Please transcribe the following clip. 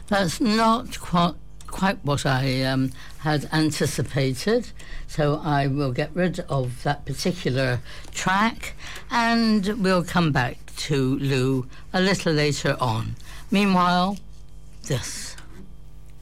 That's not quite what I had anticipated, so I will get rid of that particular track and we'll come back to Lou a little later on. Meanwhile, this.